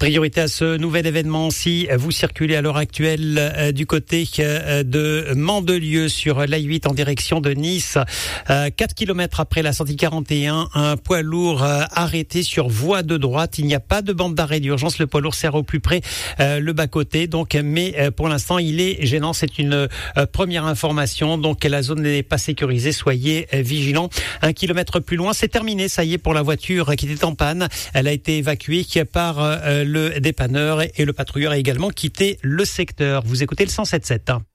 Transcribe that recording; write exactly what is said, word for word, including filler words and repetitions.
Priorité à ce nouvel événement si vous circulez à l'heure actuelle euh, du côté euh, de Mandelieu sur l'A huit en direction de Nice. Euh, quatre kilomètres après la sortie quarante et un, un poids lourd euh, arrêté sur voie de droite. Il n'y a pas de bande d'arrêt d'urgence. Le poids lourd sert au plus près euh, le bas-côté. Donc, mais euh, pour l'instant, il est gênant. C'est une euh, première information. Donc, la zone n'est pas sécurisée. Soyez euh, vigilants. Un kilomètre plus loin, c'est terminé. Ça y est pour la voiture qui était en panne. Elle a été évacuée par euh, le dépanneur et le patrouilleur a également quitté le secteur. Vous écoutez le cent sept sept.